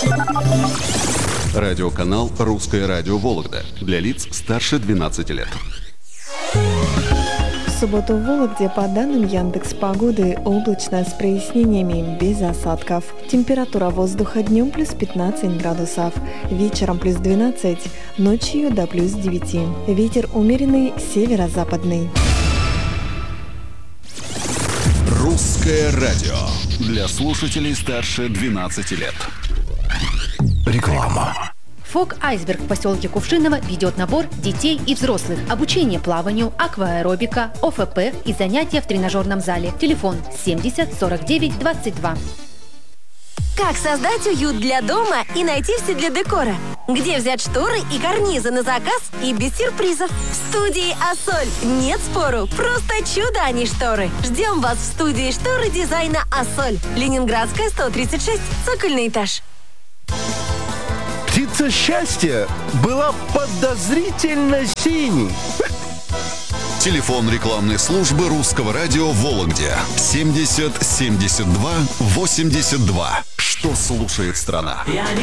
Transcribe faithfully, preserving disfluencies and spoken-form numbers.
Радиоканал «Русское радио Вологда» для лиц старше двенадцати лет. В субботу в Вологде, по данным Яндекс.Погоды, облачно с прояснениями, без осадков. Температура воздуха днем плюс пятнадцать градусов, вечером плюс двенадцать, ночью до плюс девяти. Ветер умеренный, северо-западный. «Русское радио» для слушателей старше двенадцати лет. Реклама. ФОК «Айсберг» в поселке Кувшиново ведет набор детей и взрослых. Обучение плаванию, акваэробика, ОФП и занятия в тренажерном зале. Телефон семьдесят сорок девять двадцать два. Как создать уют для дома и найти все для декора? Где взять шторы и карнизы на заказ и без сюрпризов? В студии «Ассоль». Нет спору, просто чудо, а не шторы. Ждем вас в студии шторы дизайна «Ассоль». Ленинградская, сто тридцать шесть, цокольный этаж. Птица счастья была подозрительно синей. Телефон рекламной службы «Русского радио» в Вологде семьдесят семьдесят два восемьдесят два. Что слушает страна? Я не